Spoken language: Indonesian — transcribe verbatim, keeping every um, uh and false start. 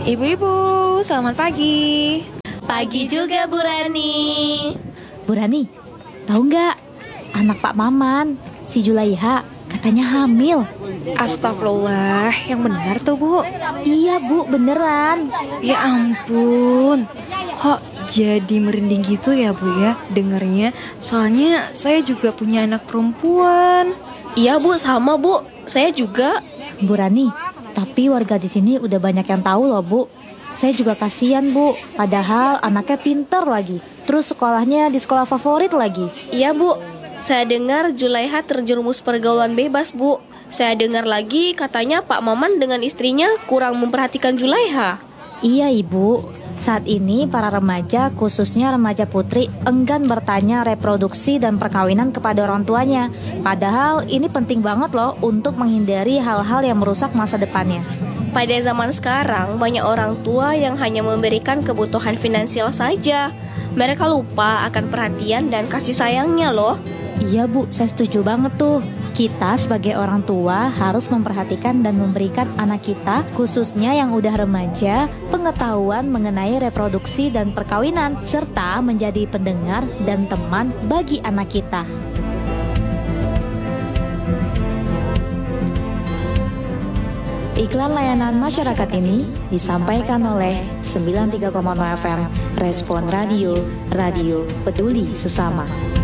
Ibu-ibu, selamat pagi. Pagi juga Bu Rani. Bu Rani, tahu nggak? Anak Pak Maman, si Julaiha, katanya hamil. Astagfirullah, yang benar tuh Bu. Iya Bu, beneran. Ya ampun, kok jadi merinding gitu ya Bu ya dengarnya. Soalnya saya juga punya anak perempuan. Iya Bu, sama Bu. Saya juga. Bu Rani, tapi warga di sini udah banyak yang tahu loh Bu. Saya juga kasihan Bu, padahal anaknya pinter lagi. Terus sekolahnya di sekolah favorit lagi. Iya Bu, saya dengar Julaiha terjerumus pergaulan bebas Bu. Saya dengar lagi katanya Pak Maman dengan istrinya kurang memperhatikan Julaiha. Iya Ibu, saat ini para remaja, khususnya remaja putri, enggan bertanya reproduksi dan perkawinan kepada orang tuanya. Padahal ini penting banget loh untuk menghindari hal-hal yang merusak masa depannya. Pada zaman sekarang, banyak orang tua yang hanya memberikan kebutuhan finansial saja. Mereka lupa akan perhatian dan kasih sayangnya loh. Iya Bu, saya setuju banget tuh. Kita sebagai orang tua harus memperhatikan dan memberikan anak kita, khususnya yang udah remaja, pengetahuan mengenai reproduksi dan perkawinan, serta menjadi pendengar dan teman bagi anak kita. Iklan layanan masyarakat ini disampaikan oleh sembilan puluh tiga koma nol F M Respon Radio, Radio Peduli Sesama.